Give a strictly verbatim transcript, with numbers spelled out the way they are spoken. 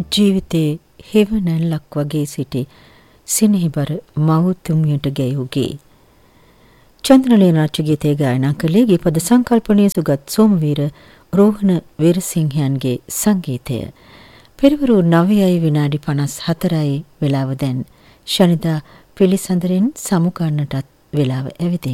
ජීවිතේ හෙවණැල්ලක් වගේ සිටි සිනහිබර මවුතුමියට ගැයුගේ. චන්ද්‍රලේන රාජ්‍යගීතය ගායනා කළේ ගීපද සංකල්පනීය සුගත් සෝමවීර රෝහණ වීරසිංහයන්ගේ සංගීතය. පෙරවරු නවයයි විනාඩි පනස් හතරයි වෙලාව දැන්. ශනිදා පිළිසඳරින් සමුගන්නටත් වෙලාව ඇවිදින්.